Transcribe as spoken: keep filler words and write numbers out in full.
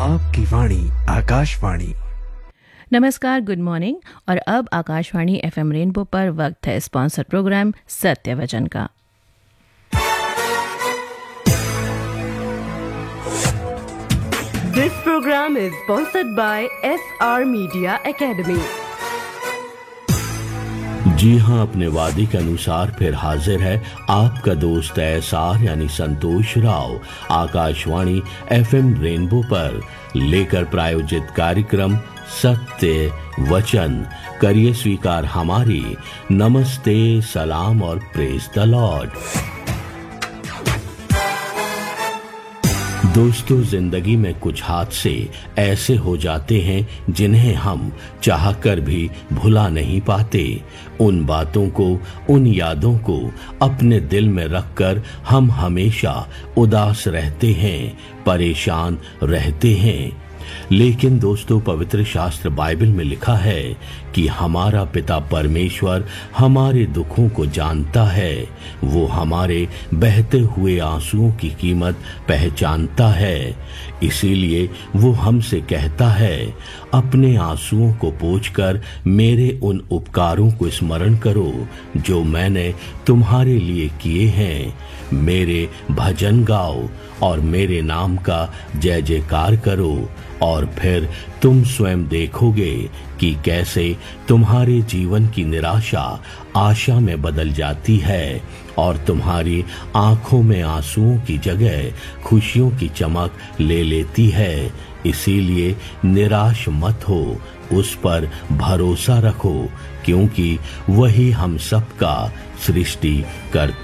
आपकी वाणी आकाशवाणी। नमस्कार, good morning. और अब आकाशवाणी एफएम रेनबो पर वक्त है स्पॉन्सर प्रोग्राम सत्य वचन का। This program is sponsored by S R Media Academy. जी हाँ, अपने वादे के अनुसार फिर हाजिर है आपका दोस्त एस आर यानी संतोष राव आकाशवाणी एफएम रेनबो पर लेकर प्रायोजित कार्यक्रम सत्य वचन। करिए स्वीकार हमारी नमस्ते, सलाम और प्रेज द लॉर्ड। दोस्तों, जिंदगी में कुछ हादसे ऐसे हो जाते हैं जिन्हें हम चाहकर भी भुला नहीं पाते। उन बातों को, उन यादों को अपने दिल में रखकर हम हमेशा उदास रहते हैं, परेशान रहते हैं। लेकिन दोस्तों, पवित्र शास्त्र बाइबल में लिखा है कि हमारा पिता परमेश्वर हमारे दुखों को जानता है। वो हमारे बहते हुए आंसुओं की कीमत पहचानता है। इसीलिए वो हमसे कहता है, अपने आंसुओं को पोंछकर मेरे उन उपकारों को स्मरण करो जो मैंने तुम्हारे लिए किए हैं। मेरे भजन गाओ और मेरे नाम का जय जयकार करो, और फिर तुम स्वयं देखोगे कि कैसे तुम्हारे जीवन की निराशा आशा में बदल जाती है और तुम्हारी आंखों में आंसुओं की जगह खुशियों की चमक ले लेती है। इसीलिए निराश मत हो, उस पर भरोसा रखो, क्योंकि वही हम सबका सृष्टि करता